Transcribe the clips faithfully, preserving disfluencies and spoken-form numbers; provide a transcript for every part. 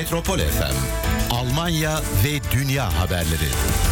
Metropol F M, Almanya ve Dünya haberleri.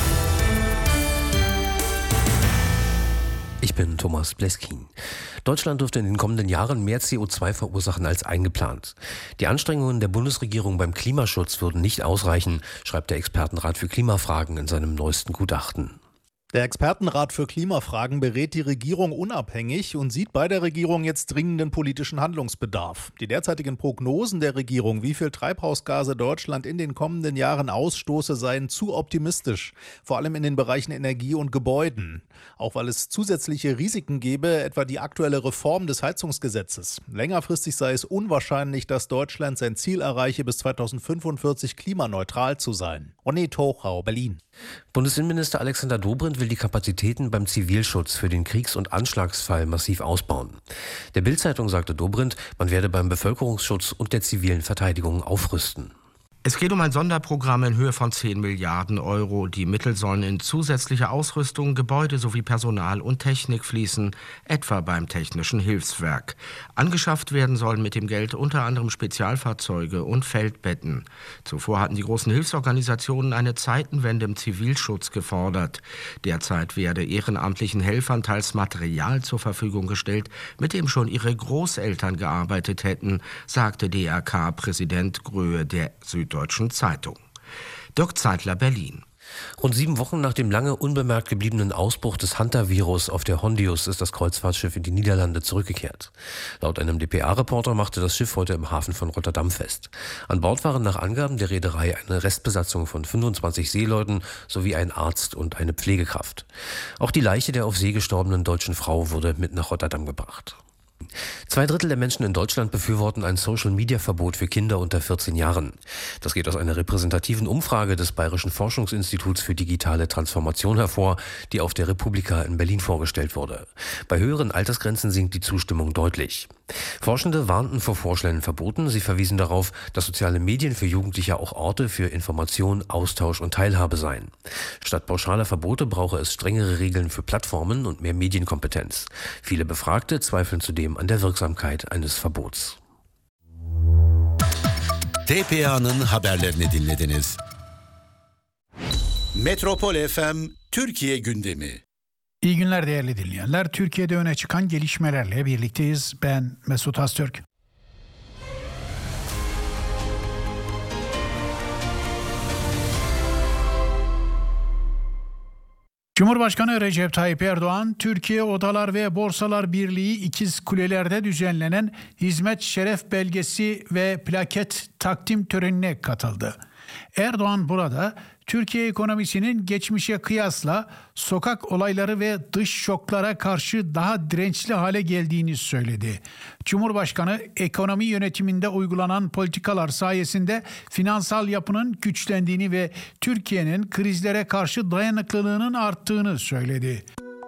Ich bin Thomas Bleskin. Deutschland dürfte in den kommenden Jahren mehr C O zwei verursachen als eingeplant. Die Anstrengungen der Bundesregierung beim Klimaschutz würden nicht ausreichen, schreibt der Expertenrat für Klimafragen in seinem neuesten Gutachten. Der Expertenrat für Klimafragen berät die Regierung unabhängig und sieht bei der Regierung jetzt dringenden politischen Handlungsbedarf. Die derzeitigen Prognosen der Regierung, wie viel Treibhausgase Deutschland in den kommenden Jahren ausstoße, seien zu optimistisch, vor allem in den Bereichen Energie und Gebäuden. Auch weil es zusätzliche Risiken gebe, etwa die aktuelle Reform des Heizungsgesetzes. Längerfristig sei es unwahrscheinlich, dass Deutschland sein Ziel erreiche, bis zweitausendfünfundvierzig klimaneutral zu sein. René Tochau, Berlin. Bundesinnenminister Alexander Dobrindt will die Kapazitäten beim Zivilschutz für den Kriegs- und Anschlagsfall massiv ausbauen. Der Bild-Zeitung sagte Dobrindt, man werde beim Bevölkerungsschutz und der zivilen Verteidigung aufrüsten. Es geht um ein Sonderprogramm in Höhe von zehn Milliarden Euro. Die Mittel sollen in zusätzliche Ausrüstung, Gebäude sowie Personal und Technik fließen, etwa beim Technischen Hilfswerk. Angeschafft werden sollen mit dem Geld unter anderem Spezialfahrzeuge und Feldbetten. Zuvor hatten die großen Hilfsorganisationen eine Zeitenwende im Zivilschutz gefordert. Derzeit werde ehrenamtlichen Helfern teils Material zur Verfügung gestellt, mit dem schon ihre Großeltern gearbeitet hätten, sagte D R K-Präsident Gröhe der Süddeutschen Deutschen Zeitung. Dirk Zeitler, Berlin. Rund sieben Wochen nach dem lange unbemerkt gebliebenen Ausbruch des Hunter-Virus auf der Hondius ist das Kreuzfahrtschiff in die Niederlande zurückgekehrt. Laut einem D P A-Reporter machte das Schiff heute im Hafen von Rotterdam fest. An Bord waren nach Angaben der Reederei eine Restbesatzung von fünfundzwanzig Seeleuten sowie ein Arzt und eine Pflegekraft. Auch die Leiche der auf See gestorbenen deutschen Frau wurde mit nach Rotterdam gebracht. Zwei Drittel der Menschen in Deutschland befürworten ein Social-Media-Verbot für Kinder unter vierzehn Jahren. Das geht aus einer repräsentativen Umfrage des Bayerischen Forschungsinstituts für digitale Transformation hervor, die auf der Republika in Berlin vorgestellt wurde. Bei höheren Altersgrenzen sinkt die Zustimmung deutlich. Forschende warnten vor vorschnellen Verboten. Sie verwiesen darauf, dass soziale Medien für Jugendliche auch Orte für Information, Austausch und Teilhabe seien. Statt pauschaler Verbote brauche es strengere Regeln für Plattformen und mehr Medienkompetenz. Viele Befragte zweifeln zudem an der Wirksamkeit eines Verbots. T P A'nın haberlerini dinlediniz. Metropol F M Türkiye gündemi. İyi günler değerli dinleyenler. Türkiye'de öne çıkan gelişmelerle birlikteyiz. Ben Mesut Öztürk. Cumhurbaşkanı Recep Tayyip Erdoğan, Türkiye Odalar ve Borsalar Birliği İkiz Kuleler'de düzenlenen hizmet şeref belgesi ve plaket takdim törenine katıldı. Erdoğan burada Türkiye ekonomisinin geçmişe kıyasla sokak olayları ve dış şoklara karşı daha dirençli hale geldiğini söyledi. Cumhurbaşkanı ekonomi yönetiminde uygulanan politikalar sayesinde finansal yapının güçlendiğini ve Türkiye'nin krizlere karşı dayanıklılığının arttığını söyledi.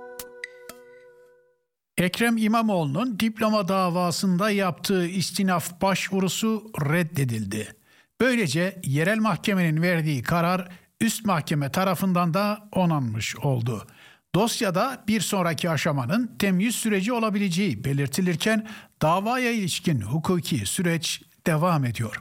Ekrem İmamoğlu'nun diploma davasında yaptığı istinaf başvurusu reddedildi. Böylece yerel mahkemenin verdiği karar üst mahkeme tarafından da onanmış oldu. Dosyada bir sonraki aşamanın temyiz süreci olabileceği belirtilirken davaya ilişkin hukuki süreç devam ediyor.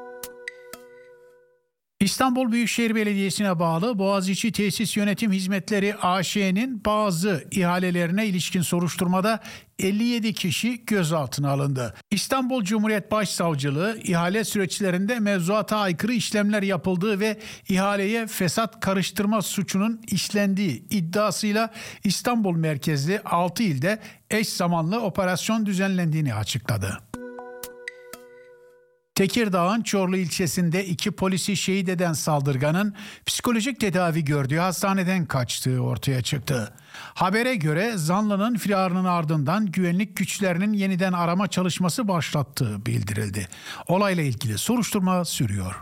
İstanbul Büyükşehir Belediyesi'ne bağlı Boğaziçi Tesis Yönetim Hizmetleri A Ş'nin bazı ihalelerine ilişkin soruşturmada elli yedi kişi gözaltına alındı. İstanbul Cumhuriyet Başsavcılığı ihale süreçlerinde mevzuata aykırı işlemler yapıldığı ve ihaleye fesat karıştırma suçunun işlendiği iddiasıyla İstanbul merkezli altı ilde eş zamanlı operasyon düzenlendiğini açıkladı. Tekirdağ'ın Çorlu ilçesinde iki polisi şehit eden saldırganın psikolojik tedavi gördüğü hastaneden kaçtığı ortaya çıktı. Habere göre zanlının firarının ardından güvenlik güçlerinin yeniden arama çalışması başlattığı bildirildi. Olayla ilgili soruşturma sürüyor.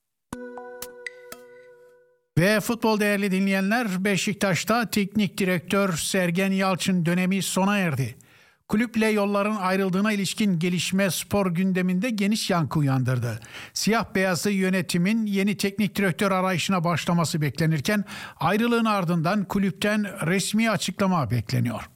Ve futbol değerli dinleyenler, Beşiktaş'ta teknik direktör Sergen Yalçın dönemi sona erdi. Kulüple yolların ayrıldığına ilişkin gelişme spor gündeminde geniş yankı uyandırdı. Siyah beyazlı yönetimin yeni teknik direktör arayışına başlaması beklenirken ayrılığın ardından kulüpten resmi açıklama bekleniyor.